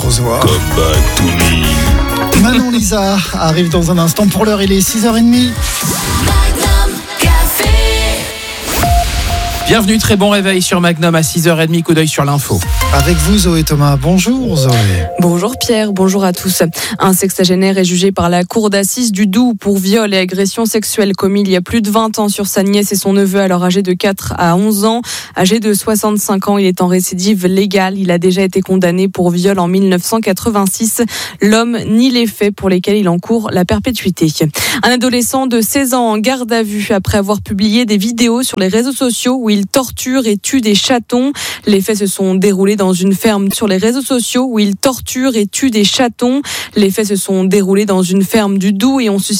François. Come back to me. Manon Lisa arrive dans un instant. Pour l'heure, il est 6h30. Bienvenue, très bon réveil sur Magnum à 6h30, coup d'œil sur l'info. Avec vous, Zoé Thomas. Bonjour, Zoé. Bonjour Pierre, bonjour à tous. Un sexagénaire est jugé par la cour d'assises du Doubs pour viol et agression sexuelle commis il y a plus de 20 ans sur sa nièce et son neveu, alors âgés de 4 à 11 ans. Âgé de 65 ans, il est en récidive légale. Il a déjà été condamné pour viol en 1986. L'homme nie les faits pour lesquels il encourt la perpétuité. Un adolescent de 16 ans en garde à vue après avoir publié des vidéos sur les réseaux sociaux où il torture et tue des chatons. Les faits se sont déroulés dans une ferme sur les réseaux sociaux où il torture et tue des chatons. Les faits se sont déroulés dans une ferme du Doubs et ont suscité